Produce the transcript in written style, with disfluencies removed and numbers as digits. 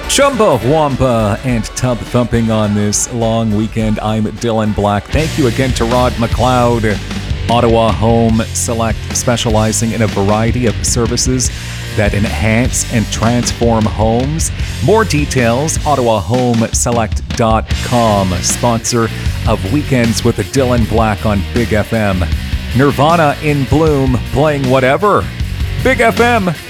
Chumbawamba and tub thumping on this long weekend. I'm Dylan Black. Thank you again to Rod McLeod, Ottawa Home Select, specializing in a variety of services that enhance and transform homes. More details, ottawahomeselect.com, sponsor of Weekends with Dylan Black on Big FM. Nirvana in Bloom, playing whatever. Big FM.